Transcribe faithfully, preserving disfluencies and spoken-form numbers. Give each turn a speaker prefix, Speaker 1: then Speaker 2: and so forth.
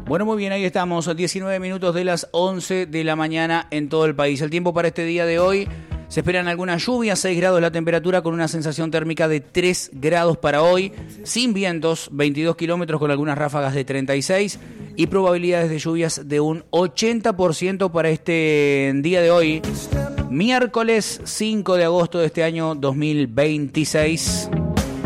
Speaker 1: Bueno, muy bien, ahí estamos, diecinueve minutos de las once de la mañana en todo el país. El tiempo para este día de hoy, se esperan algunas lluvias, seis grados la temperatura con una sensación térmica de tres grados para hoy, sin vientos, veintidós kilómetros con algunas ráfagas de treinta y seis y probabilidades de lluvias de un ochenta por ciento para este día de hoy, miércoles cinco de agosto de este año dos mil veintiséis.